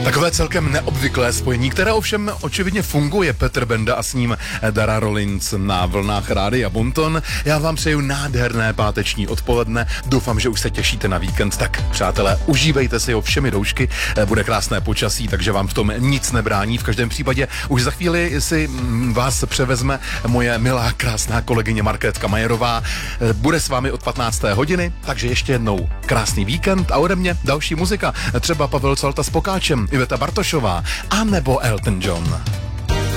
Takové celkem neobvyklé spojení, které ovšem očividně funguje. Petr Benda a s ním Dara Rollins na vlnách Rádia Bonton. Já vám přeju nádherné páteční odpoledne. Doufám, že už se těšíte na víkend. Tak, přátelé, užívejte si ho všemi doušky. Bude krásné počasí, takže vám v tom nic nebrání. V každém případě už za chvíli si vás převezme moje milá, krásná kolegyně Markétka Majerová. Bude s vámi od 15. hodiny, takže ještě jednou krásný víkend a ode mě další muzika. Třeba Pavel Calta s Pokáčem, Iveta Bartošová a nebo Elton John.